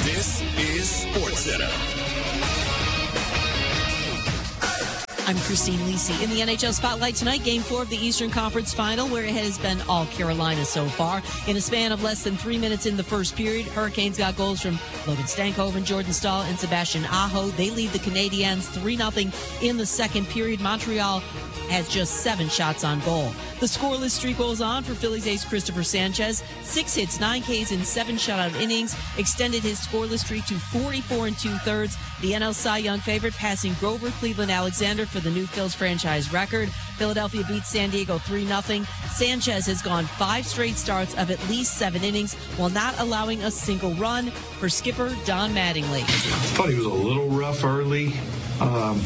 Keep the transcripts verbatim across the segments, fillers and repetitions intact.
This is SportsCenter. I'm Christine Lisi. In the N H L Spotlight tonight, Game four of the Eastern Conference Final, where it has been all Carolina so far. In a span of less than three minutes in the first period, Hurricanes got goals from Logan Stankoven, Jordan Staal, and Sebastian Aho. They lead the Canadiens three nothing in the second period. Montreal has just seven shots on goal. The scoreless streak goes on for Phillies ace Christopher Sanchez. Six hits, nine Ks, and seven shutout innings extended his scoreless streak to forty-four and two-thirds. The N L Cy Young favorite, passing Grover Cleveland Alexander for the new Phil's franchise record. Philadelphia beats San Diego three nothing. Sanchez has gone five straight starts of at least seven innings while not allowing a single run. For skipper Don Mattingly, I thought he was a little rough early. Um,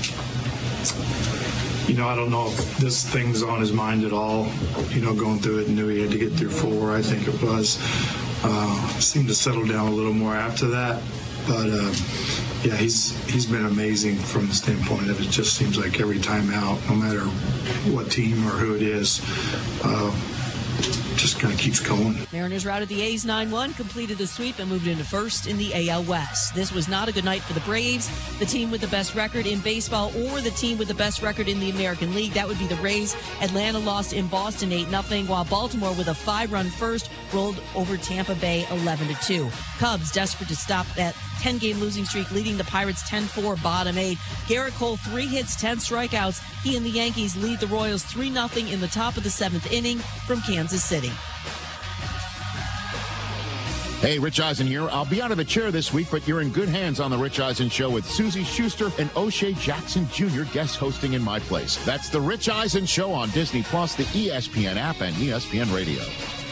You know, I don't know if this thing's on his mind at all, you know, going through it and knew he had to get through four, I think it was. Uh, seemed to settle down a little more after that. But, uh, yeah, he's he's been amazing from the standpoint of it just seems like every time out, no matter what team or who it is, uh, just kind of keeps going. Mariners routed the A's nine one, completed the sweep, and moved into first in the A L West. This was not a good night for the Braves, the team with the best record in baseball, or the team with the best record in the American League. That would be the Rays. Atlanta lost in Boston eight nothing, while Baltimore, with a five-run first, rolled over Tampa Bay eleven to two. Cubs, desperate to stop that ten-game losing streak, leading the Pirates ten four, bottom eight. Garrett Cole, three hits, ten strikeouts. He and the Yankees lead the Royals three nothing in the top of the seventh inning from Kansas City. Hey, Rich Eisen here. I'll be out of the chair this week, but you're in good hands on The Rich Eisen Show with Susie Schuster and O'Shea Jackson Junior guest hosting in my place. That's The Rich Eisen Show on Disney Plus, the E S P N app, and E S P N Radio.